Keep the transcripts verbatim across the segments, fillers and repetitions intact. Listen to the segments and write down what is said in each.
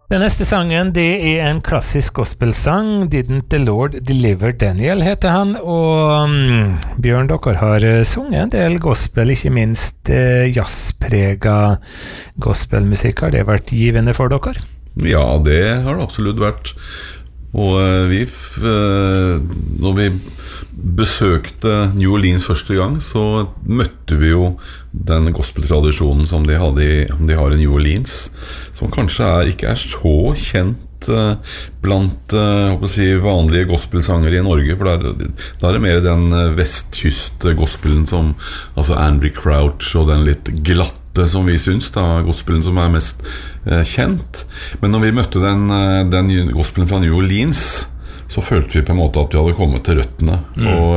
Den neste sangen, det er en klassisk gospelsang. Didn't the Lord Deliver Daniel, heter han. Og um, Bjørn, dere har sunget en del gospel, ikke minst eh, jazzprega gospelmusikk. Har det vært givende for dere? Ja, det har det absolutt vært. Og vi, når vi besøkte New Orleans første gang, så møtte vi jo den gospeltradisjonen som de, hadde i, de har i New Orleans, som kanskje er, ikke er så kjent blant håper jeg, si, vanlige gospelsangere i Norge, for da er, da er det mer den vestkyst-gospelen som altså Andy Crouch og den litt glatte som vi syns, da, gospelen som er mest eh, kjent. Men når vi møtte den, den gospelen fra New Orleans, så følte vi på en måte at vi hadde kommet til røttene. Mm. Og,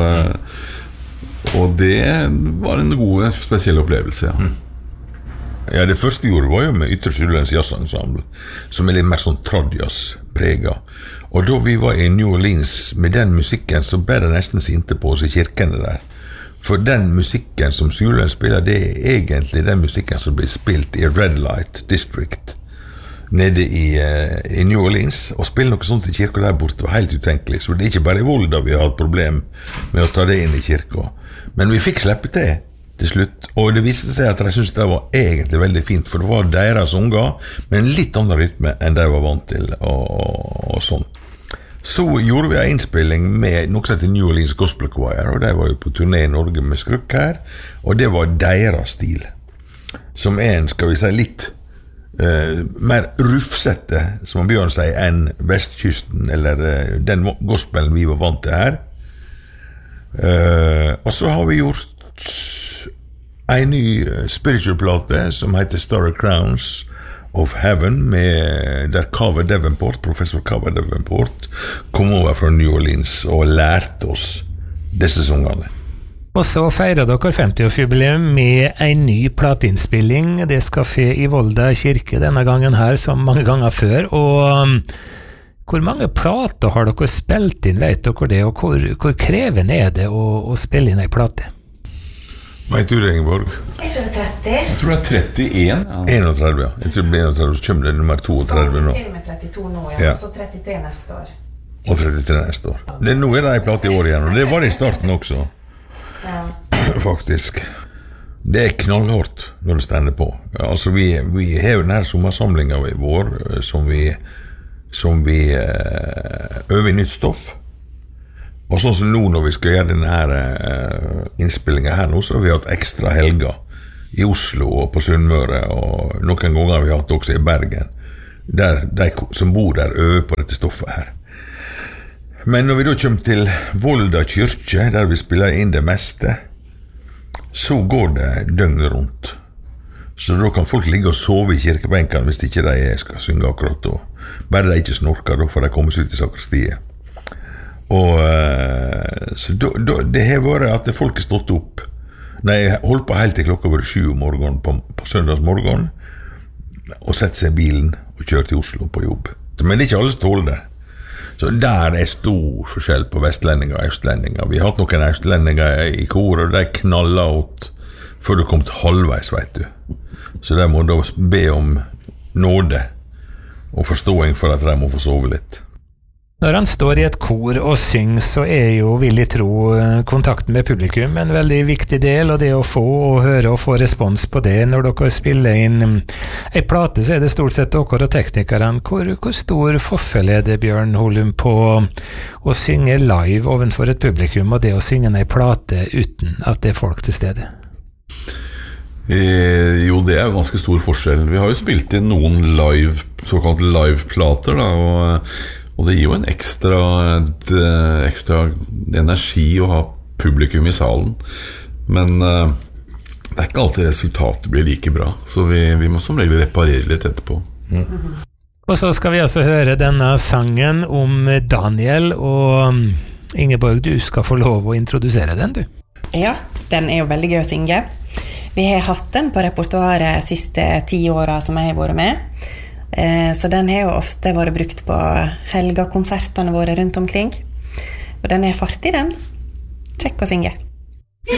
eh, og det var en god, spesiell opplevelse, ja. Mm. Ja, det første vi gjorde var jo med Ytre Sydlands jazzensemble, som er litt mer sånn tradjazz-prega. Og da vi var i New Orleans med den musikken, så ble det nesten sinte på oss i kirkene der. For den musikken som Sydland spiller, det er egentlig den musikken som blir spilt i Red Light District nede i, uh, i New Orleans. Og spille noe sånt i kirka der borte var helt utenkelig. Så det er ikke bare i Volda vi har hatt problem med å ta det inn i kirka. Men vi fikk slippe til til slutt. Og det viste seg at de syntes det var egentlig veldig fint, for det var deres unger med en litt annen rytme enn de var vant til, og, og, og sånn. Så gjorde vi en innspilling med noe som heter New Orleans Gospel Choir, og de var jo på turné i Norge med Skrukk her, og det var deres stil, som er en, skal vi si, litt uh, mer rufsette, som Bjørn sier, enn vestkysten, eller uh, den gospelen vi var vant til her. Uh, og så har vi gjort en ny spiritual plate som heter Starry Crowns of Heaven, med der Carver Davenport, professor Carver Davenport, kom over fra New Orleans og lærte oss disse sangene. Og så feirer dere femti-årsjubileum med en ny plateinnspilling. Det skal skje i Volda kirke denne gangen her, som mange ganger før. Og hvor mange plater har dere spilt inn, vet dere det? Og hvor, hvor krevende er det å, å spille inn en plate? Vet du det, Ingeborg? Jeg tror det er tretti. Jeg tror det er trettien. Ja. enogtredve, ja. Jeg tror det blir enogtredve, så kommer det nummer toogtredve nå. Så til med trettito nå, ja. Ja. Og så trettitre neste år. Og trettitre neste år. Det, nå er det en plate i år igjen, og det var det i starten også. Ja. Faktisk. Det er knallhårt når det stender på. Altså, vi, vi har denne sommersamlingen i vår, som vi, som vi øh, øver i nytt stoff. Og sånn som nå når vi skal gjøre denne her, uh, innspillingen her nå, så har vi hatt ekstra helger i Oslo og på Sunnmøre, og noen ganger har vi hatt også i Bergen, der de som bor der øver på dette stoffet her. Men når vi da kommer til Volda kyrkje, der vi spiller inn det meste, så går det døgnet rundt. Så da kan folk ligge og sove i kirkebenkene hvis ikke de skal synge akkurat da. Bare de ikke snorker, da får de komme seg ut i sakristiet. Og uh, så do, do, det har vært at folk har stått opp. Nei, jeg holdt på helt til klokka var sju om morgenen på, på søndagsmorgen, og sett seg i bilen og kjørt til Oslo på jobb. Men det er ikke alle som tåler det. Så der er stor forskjell på vestlendinger og østlendinger. Vi har hatt noen østlendinger i kor, og de knallet ut før du kom til halvveis, vet du. Så der må du be om nåde og forståing for at de må få sove litt. Når han står i et kor og synger, så er jo, vil jeg tro, kontakten med publikum en veldig viktig del, og det å få og høre og få respons på det. Når dere spiller inn en plate, så er det stort sett dere og teknikerne. Hvor, hvor stor forskjell er det, Bjørn Holum, på å synge live ovenfor et publikum, og det å synge en plate uten at det er folk til stede? Eh, jo, det er jo ganske stor forskjell. Vi har jo spilt inn noen live, såkalt live-plater, da, og Og det gir jo en ekstra, et, ekstra energi å ha publikum i salen. Men uh, det er ikke alltid resultatet blir like bra. Så vi, vi må som regel reparere litt etterpå. Mm. Og så skal vi altså høre denne sangen om Daniel. Og Ingeborg, du skal få lov å introdusere den, du. Ja, den er jo veldig gøy å synge. Vi har hatt den på repertoaret de siste ti årene som jeg har vært med. Så den har jo ofte vært brukt på helgekonsertene våre rundt omkring. Og den er fartig, den. Kjekk å synge.